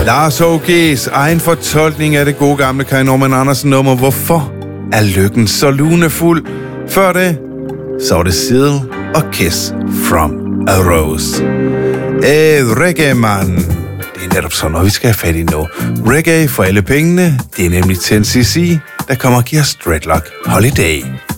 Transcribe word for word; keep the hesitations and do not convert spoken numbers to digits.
Lars Aagés egen fortolkning af det gode gamle Kai Normann Andersen nummer Hvorfor er lykken så lunefuld? Før det, så var det Seal og Kiss from a Rose. Eh, reggae, man. Det er netop sådan noget, vi skal have fat i nu. Reggae for alle pengene, det er nemlig ti C C, der kommer og giver os Dreadlock Holiday.